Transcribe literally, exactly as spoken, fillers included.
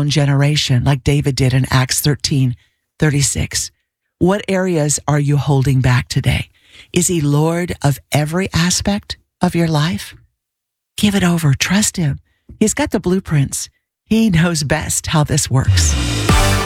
own generation, like David did in Acts thirteen thirty-six. What areas are you holding back today? Is he Lord of every aspect of your life? Give it over. Trust him. He's got the blueprints. He knows best how this works.